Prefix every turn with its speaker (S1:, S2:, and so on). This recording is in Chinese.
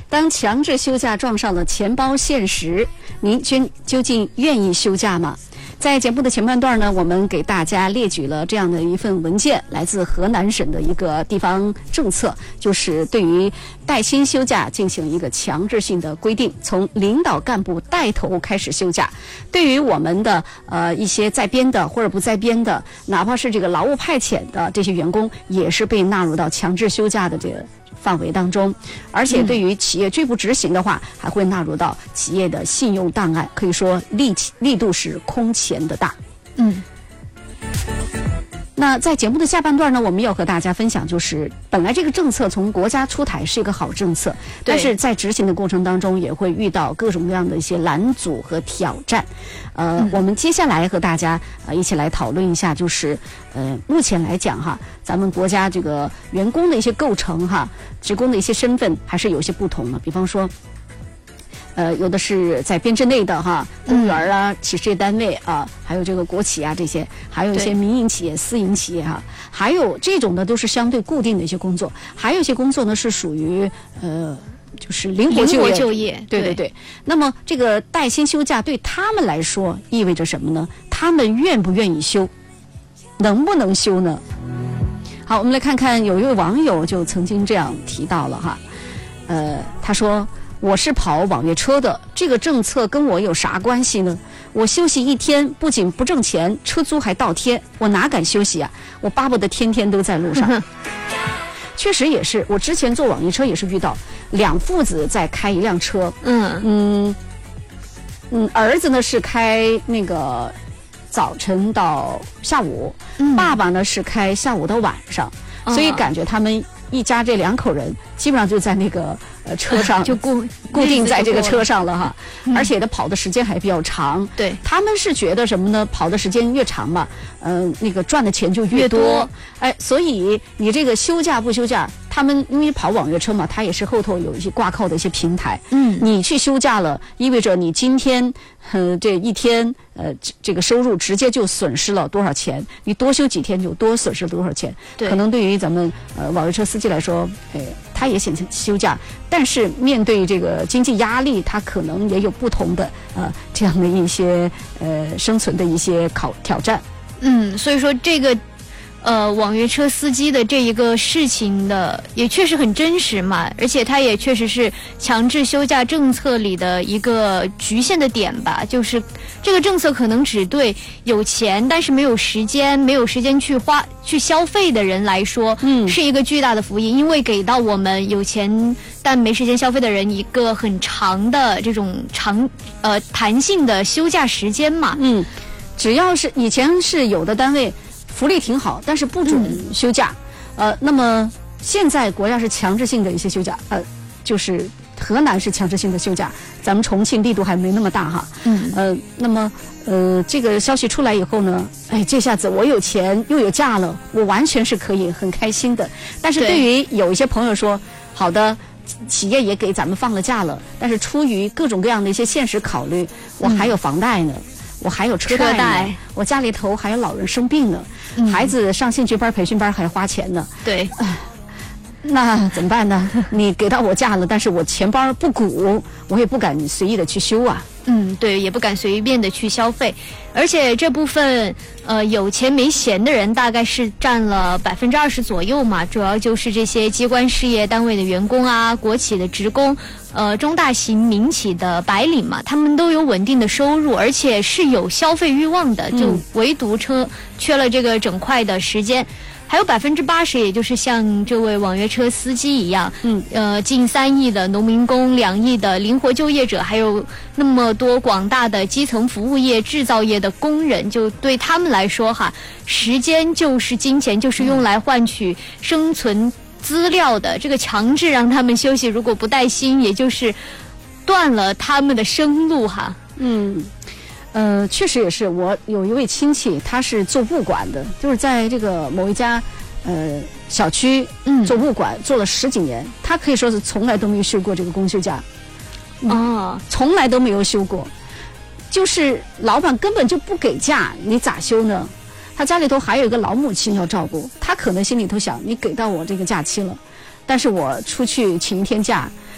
S1: 当强制休假撞上了钱包现实，您究竟愿意休假吗？在节目的前半段呢，我们给大家列举了这样的一份文件，来自河南省的一个地方政策，就是对于带薪休假进行一个强制性的规定，从领导干部带头开始休假。对于我们的一些在编的或者不在编的，哪怕是这个劳务派遣的这些员工，也是被纳入到强制休假的这个范围当中，而且对于企业拒不执行的话，还会纳入到企业的信用档案，可以说力度是空前的大。那在节目的下半段呢，我们要和大家分享，就是本来这个政策从国家出台是一个好政策，但是在执行的过程当中也会遇到各种各样的一些拦阻和挑战。我们接下来和大家一起来讨论一下，就是目前来讲哈，咱们国家这个员工的一些构成哈，职工的一些身份还是有些不同的。比方说有的是在编制内的哈，公务员啊、企事业单位啊，还有这个国企啊这些，还有一些民营企业、私营企业哈，还有这种的都是相对固定的一些工作，还有一些工作呢是属于就是灵活就业。对。那么这个带薪休假对他们来说意味着什么呢？他们愿不愿意休？能不能休呢？好，我们来看看，有一位网友就曾经这样提到了哈，他说：“我是跑网约车的，这个政策跟我有啥关系呢？我休息一天不仅不挣钱，车租还倒贴，我哪敢休息啊？我巴不得天天都在路上。”确实也是，我之前坐网约车也是遇到两父子在开一辆车，儿子呢是开那个早晨到下午，爸爸呢是开下午到晚上，所以感觉他们一家这两口人基本上就在那个车上就固定在这个车上了哈，而且他跑的时间还比较长。对，他们是觉得什么呢？跑的时间越长嘛，那个赚的钱就越多。所以你这个休假不休假，他们因为跑网约车嘛，他也是后头有一些挂靠的一些平台。你去休假了，意味着你今天这一天这个收入直接就损失了多少钱？你多休几天就多损失了多少钱？可能对于咱们网约车司机来说，他也想休假，但是面对这个经济压力，他可能也有不同的这样的一些生存的一些挑战。
S2: 所以说这个网约车司机的这一个事情的也确实很真实嘛，而且它也确实是强制休假政策里的一个局限的点吧，就是这个政策可能只对有钱但是没有时间去消费的人来说，是一个巨大的福音，因为给到我们有钱但没时间消费的人一个很长的这种弹性的休假时间嘛。
S1: 只要是以前是有的单位福利挺好，但是不准休假。那么现在国家是强制性的一些休假，就是河南是强制性的休假，咱们重庆力度还没那么大哈。那么这个消息出来以后呢，这下子我有钱又有假了，我完全是可以很开心的。但是对于有一些朋友说，好的，企业也给咱们放了假了，但是出于各种各样的一些现实考虑，我还有房贷呢。我还有车贷，我家里头还有老人生病呢，孩子上兴趣班、培训班还花钱呢。对，那怎么办呢？你给到我假了，但是我钱包不鼓，我也不敢随意的去休啊。
S2: 对，也不敢随便的去消费，而且这部分有钱没闲的人大概是占了20%左右嘛，主要就是这些机关事业单位的员工啊、国企的职工。中大型民企的白领嘛，他们都有稳定的收入，而且是有消费欲望的，就唯独缺了这个整块的时间。还有80%，也就是像这位网约车司机一样，近3亿的农民工，2亿的灵活就业者，还有那么多广大的基层服务业、制造业的工人，就对他们来说哈，时间就是金钱，就是用来换取生存资料的，这个强制让他们休息，如果不带薪，也就是断了他们的生路哈。
S1: 确实也是，我有一位亲戚，他是做物管的，就是在这个某一家小区做物管，做了10几年，他可以说是从来都没有休过这个公休假，从来都没有休过，就是老板根本就不给假，你咋休呢？他家里头还有一个老母亲要照顾，他可能心里头想，你给到我这个假期了，但是我出去请一天假，